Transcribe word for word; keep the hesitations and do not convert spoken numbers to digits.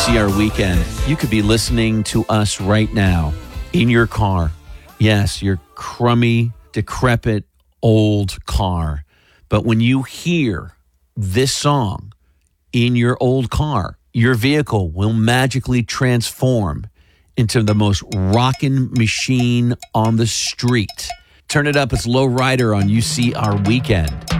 C R Weekend. You could be listening to us right now in your car. Yes, your crummy, decrepit, old car. But when you hear this song in your old car, your vehicle will magically transform into the most rockin' machine on the street. Turn it up. It's Low Rider on U C R Weekend.